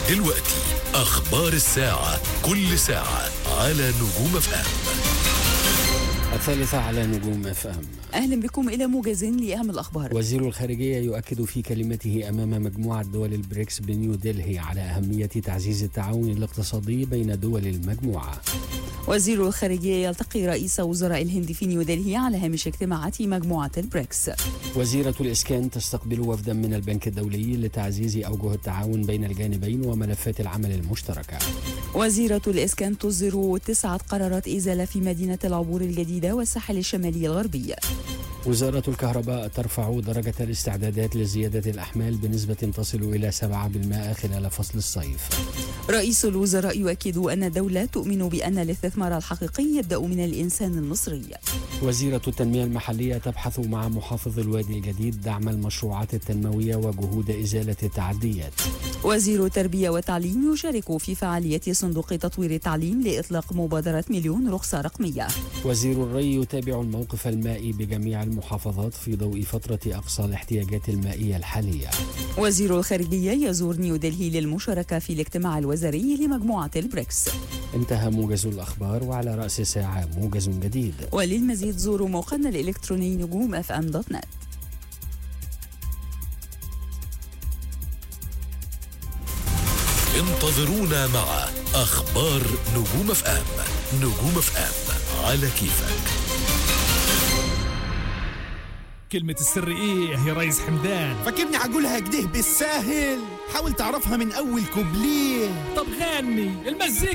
دلوقتي أخبار الساعة، كل ساعة على نجوم اف ام. الثالثة على نجوم اف ام. أهلا بكم إلى موجز لأهم الأخبار. وزير الخارجية يؤكد في كلمته أمام مجموعة دول البريكس بنيو دلهي على أهمية تعزيز التعاون الاقتصادي بين دول المجموعة. وزير الخارجية يلتقي رئيس وزراء الهند في نيودلهي على هامش اجتماعات مجموعة البريكس. وزيرة الإسكان تستقبل وفدا من البنك الدولي لتعزيز أوجه التعاون بين الجانبين وملفات العمل المشتركة. وزيرة الإسكان تصدر 9 قرارات إزالة في مدينة العبور الجديدة والساحل الشمالي الغربي. وزارة الكهرباء ترفع درجة الاستعدادات لزيادة الأحمال بنسبة تصل إلى 7% خلال فصل الصيف. رئيس الوزراء يؤكد أن الدولة تؤمن بأن الاستثمار الحقيقي يبدأ من الإنسان المصري. وزيرة التنمية المحلية تبحث مع محافظ الوادي الجديد دعم المشروعات التنموية وجهود إزالة التعديات. وزير التربية والتعليم يشارك في فعالية صندوق تطوير التعليم لإطلاق مبادرة مليون رخصة رقمية. وزير الري يتابع الموقف المائي بجميع المحافظات في ضوء فترة أقصى الاحتياجات المائية الحالية. وزير الخارجية يزور نيودلهي للمشاركة في الاجتماع الوزاري لمجموعة البريكس. انتهى موجز الأخبار، وعلى رأس ساعة موجز جديد. وللمزيد زوروا موقعنا الإلكتروني نجوم fm.net. انتظرونا مع أخبار نجوم اف ام. نجوم اف ام على كيفك. كلمة السر ايه يا ريس حمدان؟ فاكرني هقولها كده بالساهل؟ حاول تعرفها من اول كوبليه. طب غني المزيكا.